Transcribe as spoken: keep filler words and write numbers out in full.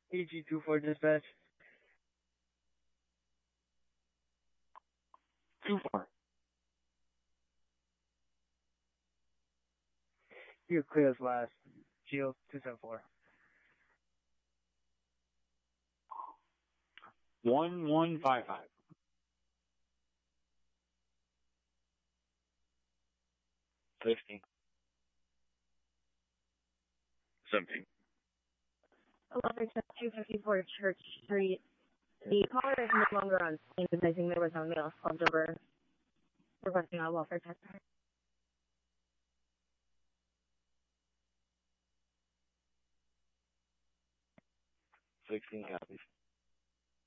E G two four dispatch. Two four. You're clear as last. Geo two seven four. One one five five. Sixteen. Seventeen. eleven two fifty-four Church Street. The caller is no longer on scene because I think there was a male slumped over requesting a welfare check. Sixteen copies.